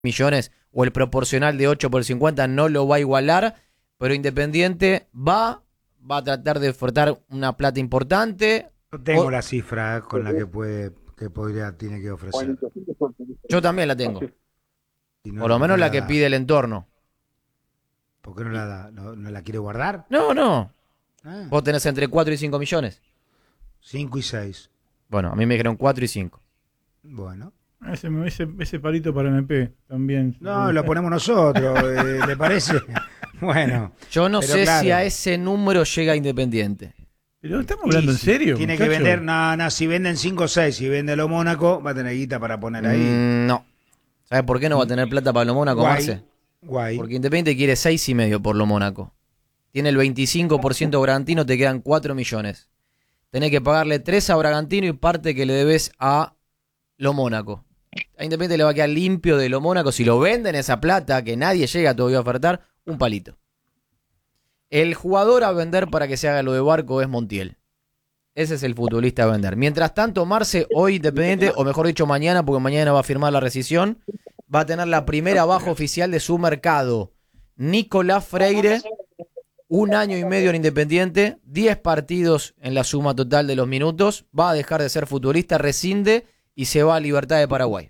millones o el proporcional de 8 por 50 no lo va a igualar, pero Independiente va a tratar de ofertar una plata importante. No tengo la cifra con la que tiene que ofrecer. Yo también la tengo. Si no, Por lo menos no la que da. pide el entorno. ¿Por qué no la da? ¿No la quiere guardar? No. Ah, Vos tenés entre 4 y 5 millones. 5 y 6. Bueno, a mí me dijeron 4 y 5. Bueno. Ese palito para MP también. No, lo ponemos nosotros, ¿le parece? Bueno. Yo no pero sé claro, si a ese número llega Independiente. Pero estamos hablando en serio. Tiene muchacho. que vender, no, si venden 5 o 6, si vende lo Mónaco, va a tener guita para poner ahí. No. ¿Sabes por qué no va a tener plata para lo Mónaco, Marce? Guay. Porque Independiente quiere 6,5 por lo Mónaco. Tiene el 25% Bragantino, te quedan 4 millones. Tenés que pagarle 3 a Bragantino y parte que le debes a lo Mónaco. A Independiente le va a quedar limpio de lo Mónaco. Si lo venden esa plata, que nadie llega todavía a ofertar, un palito. El jugador a vender para que se haga lo de Barco es Montiel. Ese es el futbolista a vender. Mientras tanto, Marce, hoy Independiente, o mejor dicho mañana, porque mañana va a firmar la rescisión, va a tener la primera baja oficial de su mercado. Nicolás Freire, 1 año y medio en Independiente, 10 partidos en la suma total de los minutos, va a dejar de ser futbolista, rescinde y se va a Libertad de Paraguay.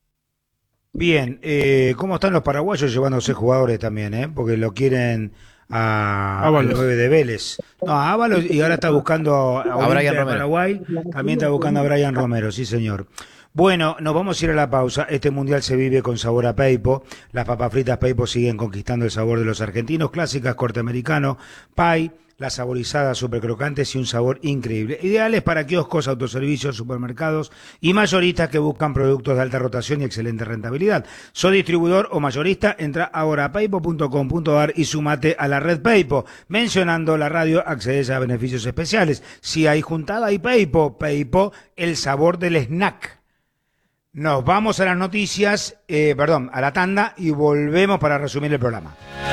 Bien, ¿cómo están los paraguayos llevándose jugadores también, porque lo quieren al 9 de Vélez? No, a Ábalos, y ahora está buscando a Brian de Romero. Paraguay, también está buscando a Brian Romero, sí señor. Bueno, nos vamos a ir a la pausa. Este mundial se vive con sabor a Peipo. Las papas fritas Peipo siguen conquistando el sabor de los argentinos, clásicas, corte americano, pie, las saborizadas super crocantes y un sabor increíble. Ideales para kioscos, autoservicios, supermercados y mayoristas que buscan productos de alta rotación y excelente rentabilidad. ¿Sos distribuidor o mayorista? Entra ahora a peipo.com.ar y sumate a la red Peipo. Mencionando la radio accedes a beneficios especiales. Si hay juntada hay Peipo. Peipo, el sabor del snack. Nos vamos a las noticias, a la tanda y volvemos para resumir el programa.